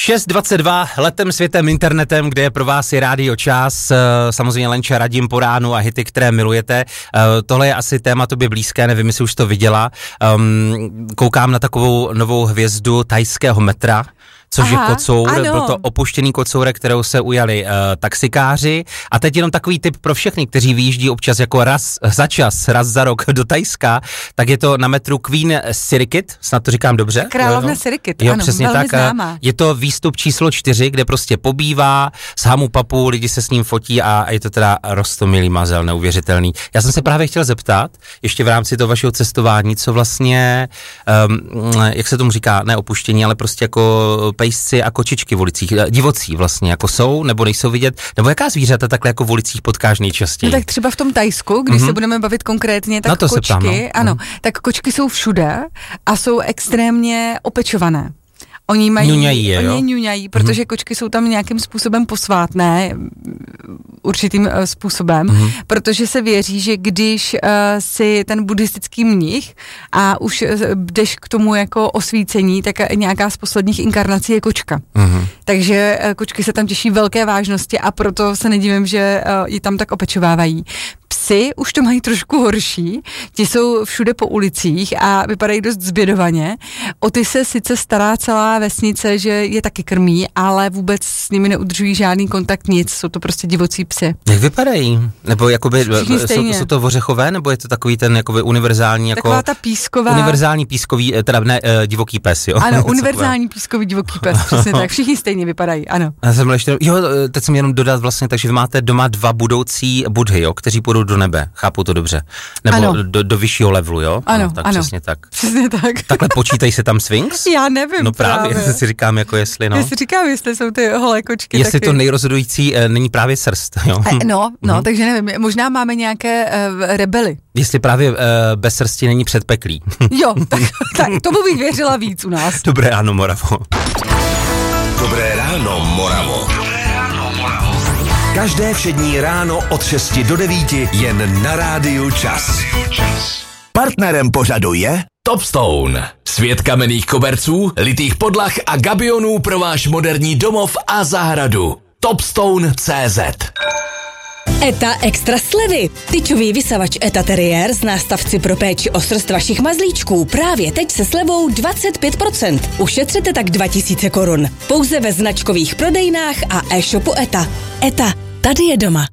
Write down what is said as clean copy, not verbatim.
6:22, letem, světem, internetem, kde je pro vás i Rádio Čas, samozřejmě Lenča, Radim po ránu a hity, které milujete. Tohle je asi téma tobě blízké, nevím, jestli už to viděla. Koukám na takovou novou hvězdu thajského metra, což je kocour, ano. Byl to opuštěný kocourek, kterou se ujali taxikáři. A teď jenom takový tip pro všechny, kteří vyjíždí občas jako raz za rok do Thajska, tak je to na metru Queen Sirikit, snad to říkám dobře? Královna Sirikit, jo, ano, přesně velmi tak. známá. Je to výstup číslo 4, kde prostě pobývá, z hamu papu, lidi se s ním fotí a je to teda roztomilý mazel, neuvěřitelný. Já jsem se právě chtěl zeptat, ještě v rámci toho vašeho cestování, co vlastně, jak se tomu říká, ne opuštění, ale prostě jako pejsci a kočičky v ulicích, divocí vlastně, jako jsou, nebo nejsou vidět, nebo jaká zvířata takhle jako v ulicích potkáš nejčastěji? No tak třeba v tom Thajsku, když se budeme bavit konkrétně, tak kočky, ptám, no. Ano, tak kočky jsou všude a jsou extrémně opečované. Oni ňuňají, protože kočky jsou tam nějakým způsobem posvátné, určitým způsobem, protože se věří, že když si ten buddhistický mnich a už jdeš k tomu jako osvícení, tak nějaká z posledních inkarnací je kočka. Takže kočky se tam těší velké vážnosti a proto se nedivím, že ji tam tak opečovávají. Psy už to mají trošku horší, ti jsou všude po ulicích a vypadají dost zbědovaně. O ty se sice stará celá vesnice, že je taky krmí, ale vůbec s nimi neudržují žádný kontakt, nic, jsou to prostě divocí psy. Jak vypadají? Nebo jakoby, jsou to ořechové, nebo je to takový ten jakoby univerzální, jako taková ta písková. Univerzální pískový, teda ne, divoký pes, jo? Ano, univerzální pískový divoký pes, přesně tak, všichni stejně vypadají, ano. Teď jsem jenom dodat vlastně, takže vy máte doma 2 budoucí budhy, jo, kteří půjdou do nebe, chápu to dobře. Nebo do vyššího levelu, jo? Ano, tak ano. Přesně tak. Přesně tak. Takhle počítají se tam Sphinx? Já nevím. No právě. Si říkám, jako jestli, no. Já si říkám, jestli jsou ty holé kočky jestli taky. To nejrozhodující není právě srst, jo? Takže nevím, možná máme nějaké rebely. Jestli právě bez srsti není předpeklí. Jo, tak tomu bych věřila víc u nás. Dobré ráno, Moravo. Dobré ráno, Moravo. Každé všední ráno od 6 do 9 jen na Rádiu Čas. Partnerem pořadu je Topstone. Svět kamenných koberců, litých podlah a gabionů pro váš moderní domov a zahradu. Topstone.cz. ETA extra slevy. Tyčový vysavač ETA Terrier z nástavci pro péči o srst vašich mazlíčků právě teď se slevou 25%. Ušetřete tak 2000 korun. Pouze ve značkových prodejnách a e-shopu ETA. ETA, tady je doma.